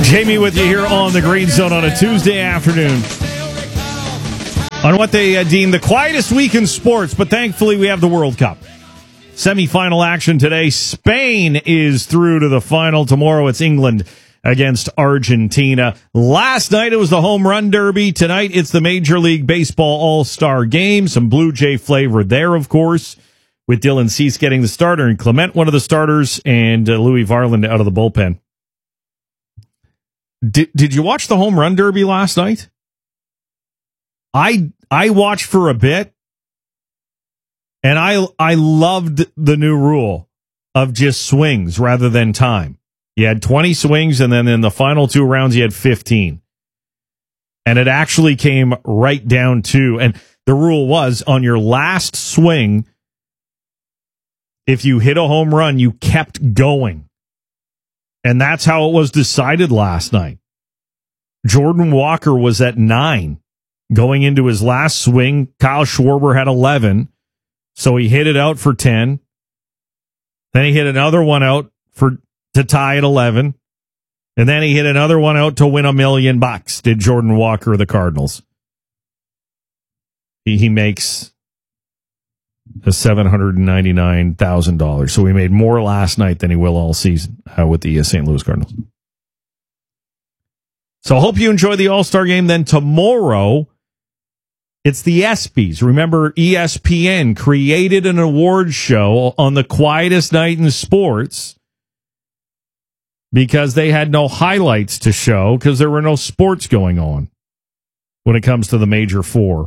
Jamie with you here on the Green Zone on a Tuesday afternoon on what they deem the quietest week in sports, but thankfully we have the World Cup. Semi-final action today. Spain is through to the final. Tomorrow it's England against Argentina. Last night it was the Home Run Derby. Tonight it's the Major League Baseball All-Star Game. Some Blue Jay flavor there, of course, with Dylan Cease getting the starter and Clement one of the starters and Louis Varland out of the bullpen. Did you watch the Home Run Derby last night? I watched for a bit, and I loved the new rule of just swings rather than time. You had 20 swings, and then in the final two rounds, you had 15. And it actually came right down to, and the rule was, on your last swing, if you hit a home run, you kept going. And that's how it was decided last night. Jordan Walker was at 9 going into his last swing. Kyle Schwarber had 11, so he hit it out for 10. Then he hit another one out to tie at 11. And then he hit another one out to win $1 million, did Jordan Walker of the Cardinals. He makes $799,000. So he made more last night than he will all season with the St. Louis Cardinals. So I hope you enjoy the All-Star Game. Then tomorrow, it's the ESPYs. Remember, ESPN created an awards show on the quietest night in sports because they had no highlights to show because there were no sports going on when it comes to the major four.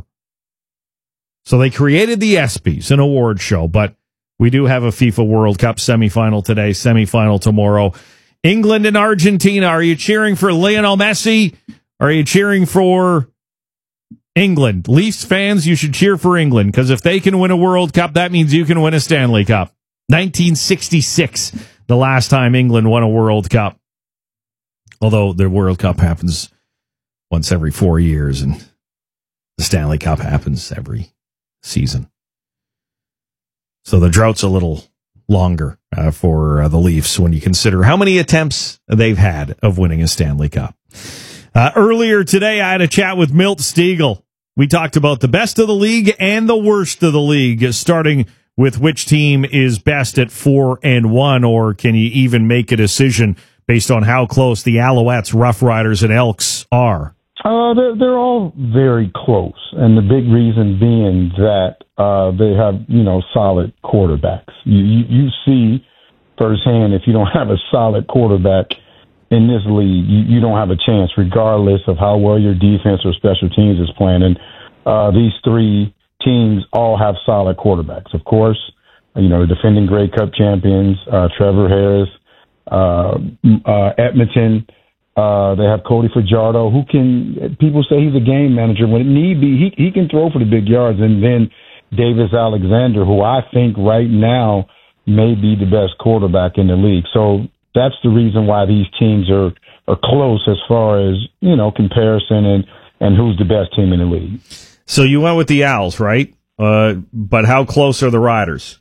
So they created the ESPYs, an award show, but we do have a FIFA World Cup semifinal today, semifinal tomorrow. England and Argentina. Are you cheering for Lionel Messi? Are you cheering for England? Leafs fans, you should cheer for England, because if they can win a World Cup, that means you can win a Stanley Cup. 1966, the last time England won a World Cup. Although the World Cup happens once every 4 years, and the Stanley Cup happens every season. So the drought's a little longer for the Leafs when you consider how many attempts they've had of winning a Stanley Cup. Earlier today, I had a chat with Milt Stegall. We talked about the best of the league and the worst of the league, starting with which team is best at 4-1, or can you even make a decision based on how close the Alouettes, Rough Riders, and Elks are? They're all very close, and the big reason being that they have, solid quarterbacks. You see firsthand, if you don't have a solid quarterback in this league, you don't have a chance, regardless of how well your defense or special teams is playing. And these three teams all have solid quarterbacks. Of course, the defending Grey Cup champions, Trevor Harris, Edmonton. They have Cody Fajardo, people say he's a game manager. When it need be, he can throw for the big yards. And then Davis Alexander, who I think right now may be the best quarterback in the league. So that's the reason why these teams are close as far as, comparison and who's the best team in the league. So you went with the Owls, right? But how close are the Riders?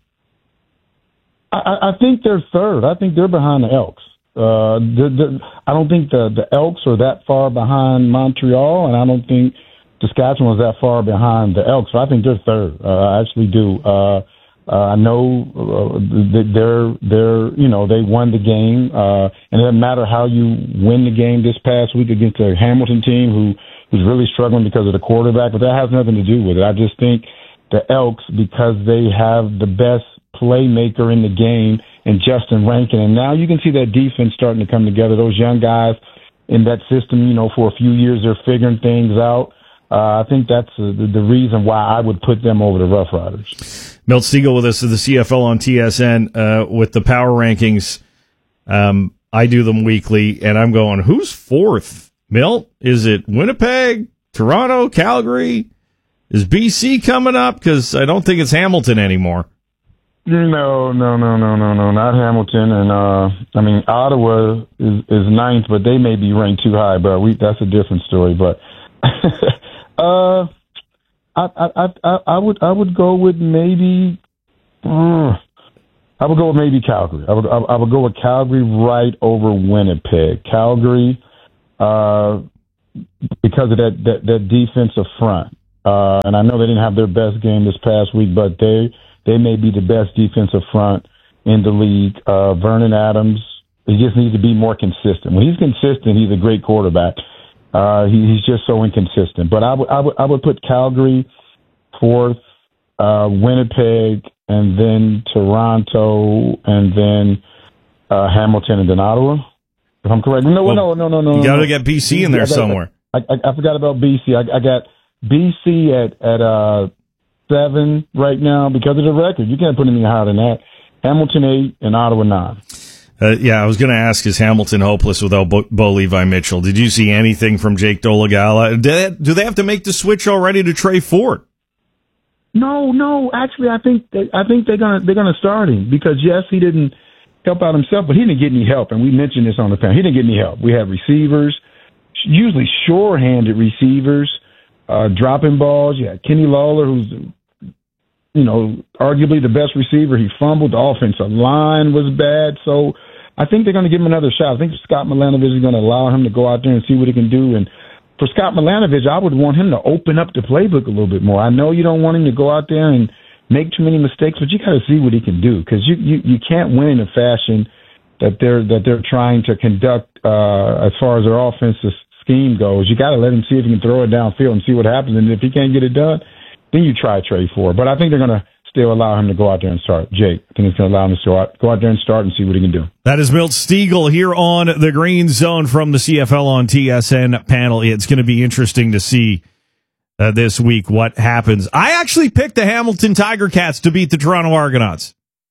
I think they're third. I think they're behind the Elks. I don't think the Elks are that far behind Montreal, and I don't think Saskatchewan is that far behind the Elks. So I think they're third. I actually do. I know they won the game, and it doesn't matter how you win the game this past week against a Hamilton team who's really struggling because of the quarterback, but that has nothing to do with it. I just think the Elks, because they have the best playmaker in the game and Justin Rankin, and now you can see that defense starting to come together. Those young guys in that system, for a few years, they're figuring things out. I think that's the reason why I would put them over the Rough Riders. Milt Stegall with us, the CFL on TSN, with the power rankings. I do them weekly, and I'm going, who's fourth? Milt? Is it Winnipeg, Toronto, Calgary? Is BC coming up? Because I don't think it's Hamilton anymore. No, not Hamilton. And, Ottawa is ninth, but they may be ranked too high, but that's a different story. But I would go with maybe Calgary. I would go with Calgary right over Winnipeg. Calgary, because of that defensive front. And I know they didn't have their best game this past week, but they may be the best defensive front in the league. Vernon Adams, he just needs to be more consistent. When he's consistent, he's a great quarterback. He's just so inconsistent. But I would put Calgary fourth, Winnipeg, and then Toronto, and then Hamilton, and then Ottawa. If I'm correct. No. You got to get BC in there somewhere. I forgot about BC. I got BC at 7 right now because of the record. You can't put anything higher than that. Hamilton 8 and Ottawa 9. I was going to ask, is Hamilton hopeless without Bo Levi Mitchell? Did you see anything from Jake Dolegala? Do they have to make the switch already to Trey Ford? No. Actually, I think they're gonna start him because yes, he didn't help out himself, but he didn't get any help, and we mentioned this on the panel. He didn't get any help. We had receivers, usually sure-handed receivers, dropping balls. You had Kenny Lawler, who's arguably the best receiver. He fumbled. The offensive line was bad, so I think they're going to give him another shot. I think Scott Milanovich is going to allow him to go out there and see what he can do. And for Scott Milanovich, I would want him to open up the playbook a little bit more. I know you don't want him to go out there and make too many mistakes, but you got to see what he can do because you can't win in a fashion that they're trying to conduct as far as their offensive scheme goes. You got to let him see if he can throw it downfield and see what happens. And if he can't get it done, then you try Trey Ford. But I think they're going to still allow him to go out there and start. Jake, I think it's going to allow him to go out there and start and see what he can do. That is Milt Stiegel here on the Green Zone from the CFL on TSN panel. It's going to be interesting to see this week what happens. I actually picked the Hamilton Tiger Cats to beat the Toronto Argonauts.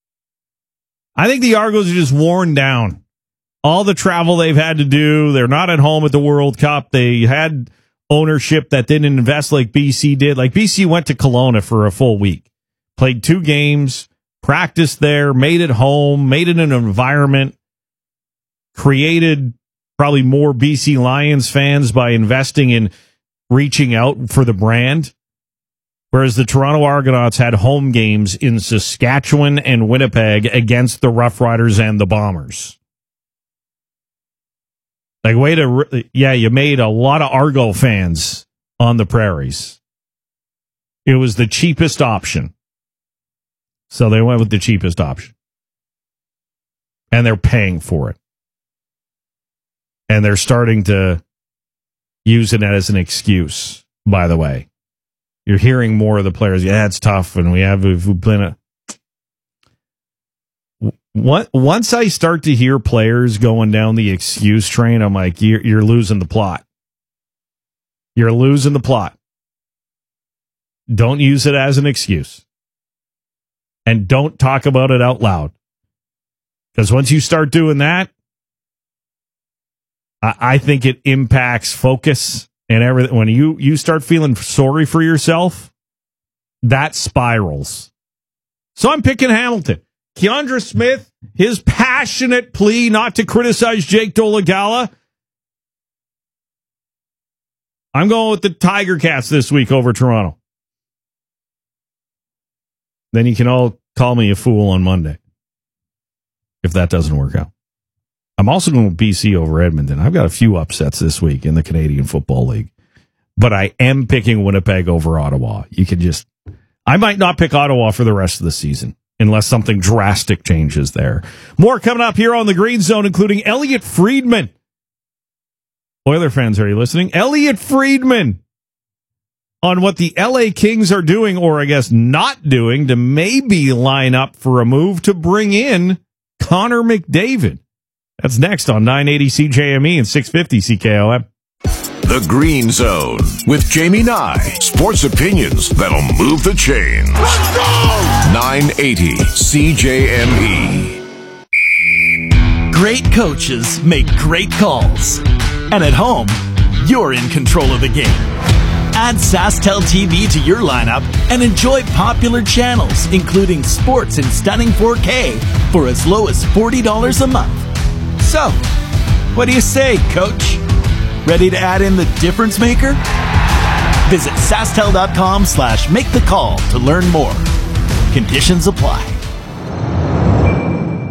I think the Argos are just worn down. All the travel they've had to do. They're not at home at the World Cup. They had ownership that didn't invest like BC did. Like BC went to Kelowna for a full week, played 2 games, practiced there, made it home, made it an environment, created probably more BC Lions fans by investing in reaching out for the brand. Whereas the Toronto Argonauts had home games in Saskatchewan and Winnipeg against the Rough Riders and the Bombers. Like, you made a lot of Argo fans on the prairies. It was the cheapest option. So they went with the cheapest option. And they're paying for it. And they're starting to use it as an excuse, by the way. You're hearing more of the players. Yeah, it's tough, and we've been once I start to hear players going down the excuse train, I'm like, you're losing the plot. You're losing the plot. Don't use it as an excuse. And don't talk about it out loud. Because once you start doing that, I think it impacts focus and everything. When you start feeling sorry for yourself, that spirals. So I'm picking Hamilton. Keandra Smith, his passionate plea not to criticize Jake Dolegala. I'm going with the Tiger Cats this week over Toronto. Then you can all call me a fool on Monday if that doesn't work out. I'm also going with BC over Edmonton. I've got a few upsets this week in the Canadian Football League, but I am picking Winnipeg over Ottawa. I might not pick Ottawa for the rest of the season unless something drastic changes there. More coming up here on the Green Zone, including Elliot Friedman. Oiler fans, are you listening? Elliot Friedman on what the LA Kings are doing, or I guess not doing, to maybe line up for a move to bring in Connor McDavid. That's next on 980 CJME and 650 CKOM. The Green Zone with Jamie Nye. Sports opinions that'll move the chains. Let's go! 980 CJME. Great coaches make great calls. And at home, you're in control of the game. Add SaskTel TV to your lineup and enjoy popular channels, including sports in stunning 4K for as low as $40 a month. So, what do you say, Coach? Ready to add in the difference maker? Visit SaskTel.com/make the call to learn more. Conditions apply.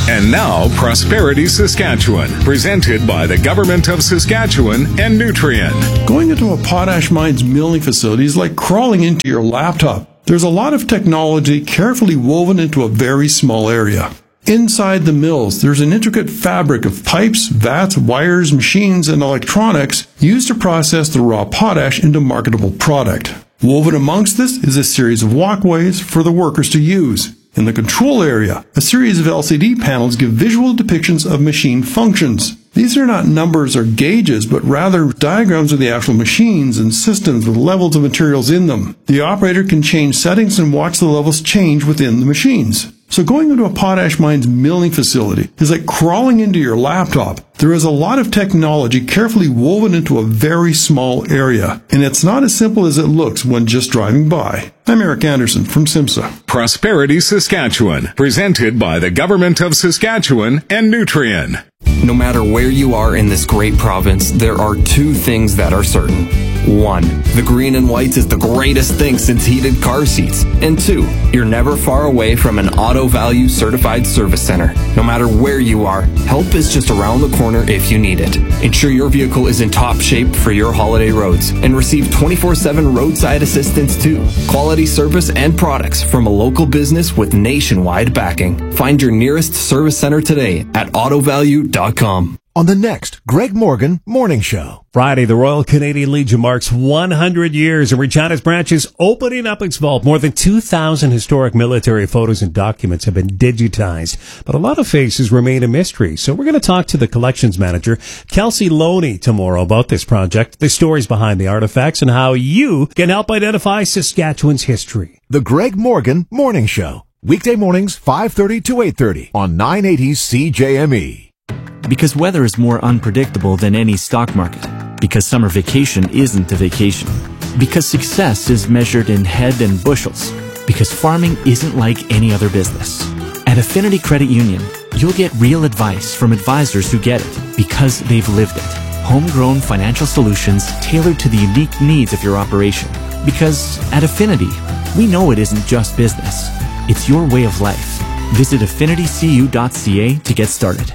And now, Prosperity Saskatchewan, presented by the Government of Saskatchewan and Nutrien. Going into a potash mine's milling facility is like crawling into your laptop. There's a lot of technology carefully woven into a very small area. Inside the mills, there's an intricate fabric of pipes, vats, wires, machines, and electronics used to process the raw potash into marketable product. Woven amongst this is a series of walkways for the workers to use. In the control area, a series of LCD panels give visual depictions of machine functions. These are not numbers or gauges, but rather diagrams of the actual machines and systems with levels of materials in them. The operator can change settings and watch the levels change within the machines. So going into a potash mine's milling facility is like crawling into your laptop. There is a lot of technology carefully woven into a very small area, and it's not as simple as it looks when just driving by. I'm Eric Anderson from SIMSA. Prosperity Saskatchewan, presented by the Government of Saskatchewan and Nutrien. No matter where you are in this great province, there are two things that are certain. 1. The green and whites is the greatest thing since heated car seats. And 2. You're never far away from an Auto Value certified service center. No matter where you are, help is just around the corner if you need it. Ensure your vehicle is in top shape for your holiday roads and receive 24/7 roadside assistance too. Quality service and products from a local business with nationwide backing. Find your nearest service center today at autovalue.com. On the next Greg Morgan Morning Show. Friday, the Royal Canadian Legion marks 100 years, and Regina's branch is opening up its vault. More than 2,000 historic military photos and documents have been digitized, but a lot of faces remain a mystery. So we're going to talk to the collections manager, Kelsey Loney, tomorrow about this project, the stories behind the artifacts, and how you can help identify Saskatchewan's history. The Greg Morgan Morning Show. Weekday mornings, 5:30 to 8:30 on 980 CJME. Because weather is more unpredictable than any stock market. Because summer vacation isn't a vacation. Because success is measured in head and bushels. Because farming isn't like any other business. At Affinity Credit Union, you'll get real advice from advisors who get it because they've lived it. Homegrown financial solutions tailored to the unique needs of your operation. Because at Affinity, we know it isn't just business. It's your way of life. Visit affinitycu.ca to get started.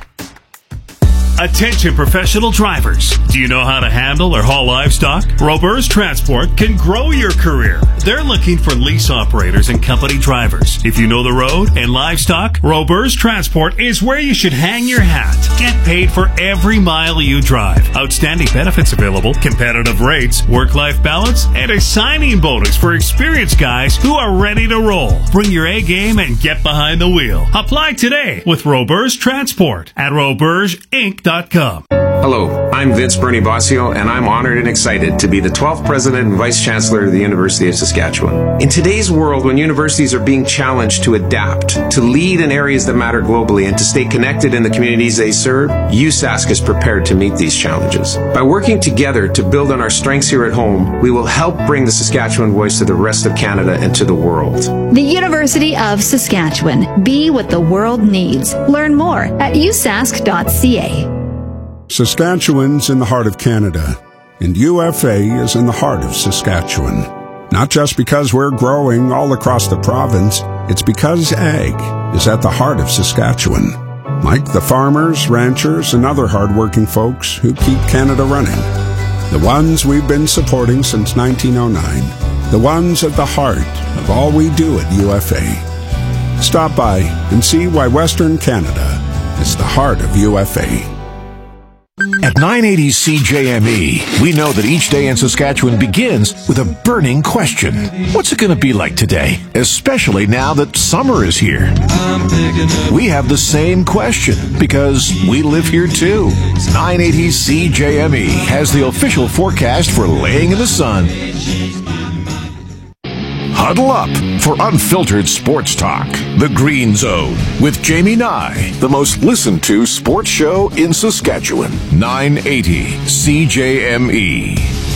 Attention professional drivers. Do you know how to handle or haul livestock? Robers Transport can grow your career. They're looking for lease operators and company drivers. If you know the road and livestock, Robers Transport is where you should hang your hat. Get paid for every mile you drive. Outstanding benefits available, competitive rates, work-life balance, and a signing bonus for experienced guys who are ready to roll. Bring your A game and get behind the wheel. Apply today with Robers Transport at robersinc.com. Hello, I'm Vince Bernie Bossio, and I'm honored and excited to be the 12th President and Vice Chancellor of the University of Saskatchewan. In today's world, when universities are being challenged to adapt, to lead in areas that matter globally, and to stay connected in the communities they serve, USask is prepared to meet these challenges. By working together to build on our strengths here at home, we will help bring the Saskatchewan voice to the rest of Canada and to the world. The University of Saskatchewan. Be what the world needs. Learn more at usask.ca. Saskatchewan's in the heart of Canada, and UFA is in the heart of Saskatchewan. Not just because we're growing all across the province, it's because ag is at the heart of Saskatchewan. Like the farmers, ranchers, and other hardworking folks who keep Canada running. The ones we've been supporting since 1909. The ones at the heart of all we do at UFA. Stop by and see why Western Canada is the heart of UFA. At 980 CJME, we know that each day in Saskatchewan begins with a burning question. What's it going to be like today? Especially now that summer is here. We have the same question because we live here too. 980 CJME has the official forecast for laying in the sun. Huddle up for unfiltered sports talk. The Green Zone with Jamie Nye, the most listened to sports show in Saskatchewan. 980 CJME.